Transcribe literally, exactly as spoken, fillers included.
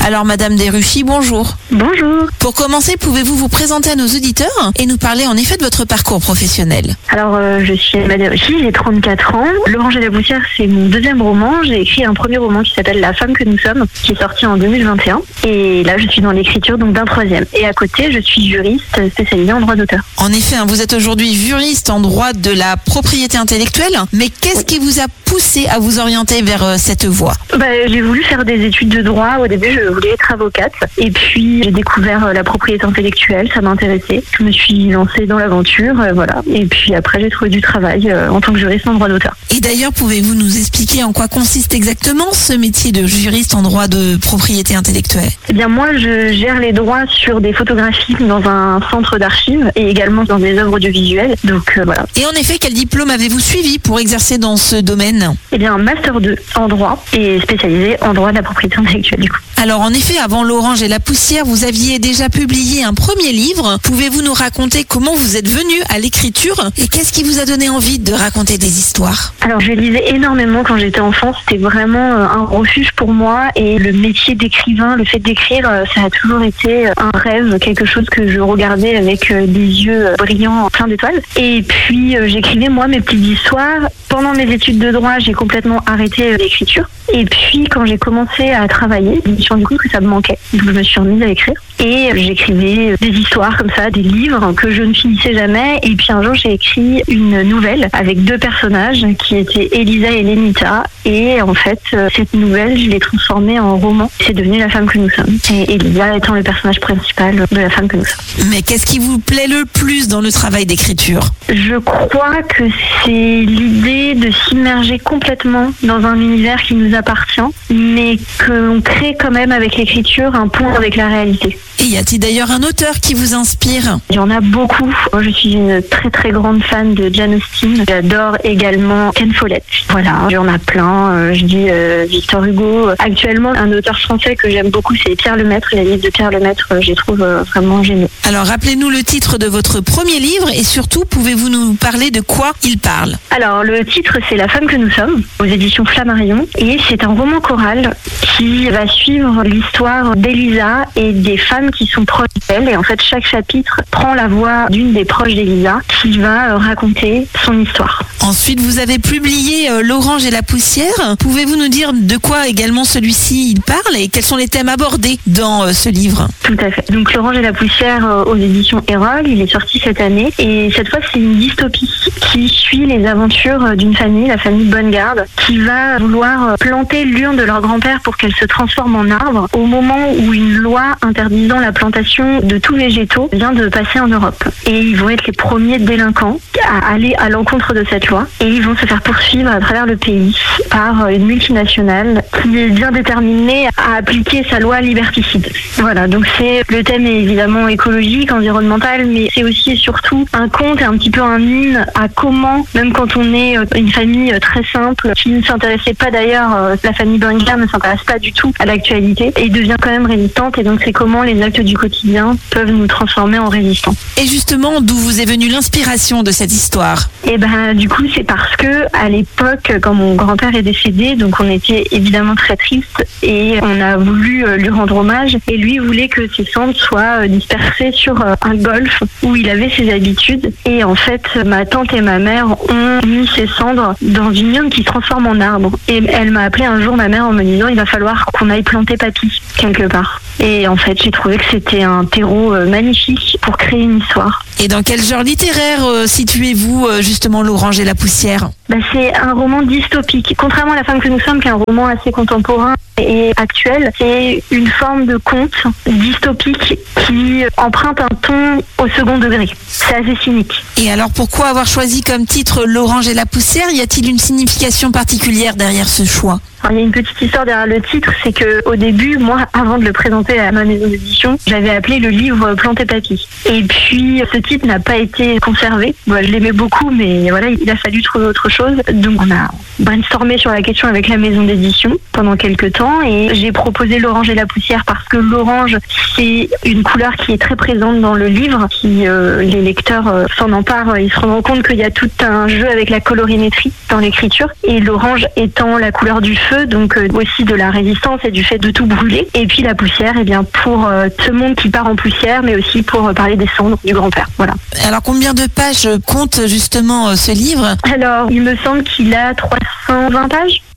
Alors Madame Desruchy, bonjour. Bonjour. Pour commencer, pouvez-vous vous présenter à nos auditeurs et nous parler en effet de votre parcours professionnel? Alors euh, je suis Emma Desruchy, j'ai trente-quatre ans. L'Orange et la poussière, c'est mon deuxième roman. J'ai écrit un premier roman qui s'appelle La femme que nous sommes, qui est sorti en deux mille vingt et un. Et là, je suis dans l'écriture donc d'un troisième. Et à côté, je suis juriste spécialisée en droit d'auteur. En effet, hein, vous êtes aujourd'hui juriste en droit de la propriété intellectuelle. Mais qu'est-ce qui vous a poussé à vous orienter vers euh, cette voie? Bah, j'ai voulu faire des études de droit. Au début, je voulais être avocate. Et puis, j'ai découvert euh, la propriété intellectuelle. Ça m'intéressait. Je me suis lancée dans l'aventure. Euh, voilà. Et puis après, j'ai trouvé du travail euh, en tant que juriste en droit d'auteur. Et d'ailleurs, pouvez-vous nous expliquer en quoi consiste exactement ce métier de juriste en droit de propriété intellectuelle? Eh bien, moi, je gère les droits sur des photographies dans un centre d'archives et également dans des œuvres audiovisuelles. Donc, euh, voilà. Et en effet, quel diplôme avez-vous suivi pour exercer dans ce domaine? Eh bien, un master deux en droit et spécialisé en droit de la propriété intellectuelle, du coup. Alors en effet, avant l'Orange et la poussière, vous aviez déjà publié un premier livre. Pouvez-vous nous raconter comment vous êtes venu à l'écriture et qu'est-ce qui vous a donné envie de raconter des histoires? Alors je lisais énormément quand j'étais enfant, c'était vraiment un refuge pour moi et le métier d'écrivain, le fait d'écrire, ça a toujours été un rêve, quelque chose que je regardais avec des yeux brillants plein d'étoiles. Et puis j'écrivais moi mes petites histoires. Pendant mes études de droit, j'ai complètement arrêté l'écriture. Et puis quand j'ai commencé à travailler, je me suis rendu compte que ça me manquait. Donc je me suis remise à écrire. Et j'écrivais des histoires comme ça, des livres que je ne finissais jamais. Et puis un jour, j'ai écrit une nouvelle avec deux personnages qui étaient Elisa et Lenita. Et en fait, cette nouvelle, je l'ai transformée en roman. C'est devenu La femme que nous sommes. Et Elisa étant le personnage principal de La femme que nous sommes. Mais qu'est-ce qui vous plaît le plus dans le travail d'écriture? Je crois que c'est l'idée de s'immerger complètement dans un univers qui nous appartient, mais qu'on crée quand même avec l'écriture un pont avec la réalité. Et y a-t-il d'ailleurs un auteur qui vous inspire? Il y en a beaucoup. Moi, je suis une très très grande fan de Jane Austen. J'adore également Ken Follett. Voilà, il y en a plein. Je dis euh, Victor Hugo. Actuellement, un auteur français que j'aime beaucoup, c'est Pierre Lemaitre. Les livres de Pierre Lemaitre, je les trouve vraiment géniaux. Alors, rappelez-nous le titre de votre premier livre et surtout, pouvez-vous nous parler de quoi il parle? Alors, le titre, c'est La femme que nous sommes, aux éditions Flammarion. Et c'est un roman choral qui va suivre l'histoire d'Elisa et des femmes qui sont proches d'elle. Et en fait, chaque chapitre prend la voix d'une des proches d'Elisa qui va raconter son histoire. Ensuite, vous avez publié euh, L'Orange et la poussière. Pouvez-vous nous dire de quoi également celui-ci il parle et quels sont les thèmes abordés dans euh, ce livre? Tout à fait. Donc L'Orange et la poussière euh, aux éditions Erol, il est sorti cette année. Et cette fois, c'est une dystopie qui suit les aventures d'une famille, la famille Bonnegarde, qui va vouloir planter l'urne de leur grand-père pour qu'elle se transforme en arbre au moment où une loi interdisant la plantation de tous végétaux vient de passer en Europe. Et ils vont être les premiers délinquants à aller à l'encontre de cette loi. Et ils vont se faire poursuivre à travers le pays par une multinationale qui est bien déterminée à appliquer sa loi liberticide. Voilà, donc c'est le thème est évidemment écologique, environnemental, mais c'est aussi et surtout un conte et un petit peu un hymne à comment, même quand on est une famille très simple, qui ne s'intéressait pas d'ailleurs, la famille Bonnegarde ne s'intéresse pas du tout à l'actualité et devient quand même résistante. Et donc c'est comment les actes du quotidien peuvent nous transformer en résistants. Et justement, d'où vous est venue l'inspiration de cette histoire? Et ben du coup, c'est parce que à l'époque, quand mon grand-père est décédé, donc on était évidemment très triste et on a voulu lui rendre hommage. Et lui voulait que ses cendres soient dispersées sur un golfe où il avait ses habitudes. Et en fait, ma tante et ma mère ont mis ses cendres dans une urne qui se transforme en arbre. Et elle m'a appelé un jour, ma mère, en me disant il va falloir qu'on aille planter papy quelque part. Et en fait, j'ai trouvé que c'était un terreau magnifique pour créer une histoire. Et dans quel genre littéraire euh, situez-vous euh, justement L'Orange et la poussière? Bah, c'est un roman dystopique. Contrairement à La femme que nous sommes, qui est un roman assez contemporain et actuel, c'est une forme de conte dystopique qui emprunte un ton au second degré. C'est assez cynique. Et alors pourquoi avoir choisi comme titre L'Orange et la poussière? Y a-t-il une signification particulière derrière ce choix? Alors, il y a une petite histoire derrière le titre, c'est que au début, moi, avant de le présenter à ma maison d'édition, j'avais appelé le livre Planter Papy. Et puis, ce titre n'a pas été conservé. Bon, je l'aimais beaucoup, mais voilà, il a fallu trouver autre chose. Donc, on a brainstormé sur la question avec la maison d'édition pendant quelques temps. enfants et j'ai proposé l'orange et la poussière parce que l'orange, c'est une couleur qui est très présente dans le livre. Si euh, les lecteurs euh, s'en emparent, ils se rendront compte qu'il y a tout un jeu avec la colorimétrie dans l'écriture. Et l'orange étant la couleur du feu, donc euh, aussi de la résistance et du fait de tout brûler. Et puis la poussière, eh bien pour euh, ce monde qui part en poussière, mais aussi pour euh, parler des cendres du grand-père. Voilà. Alors combien de pages compte justement euh, ce livre ? Alors, il me semble qu'il a trois cent vingt pages.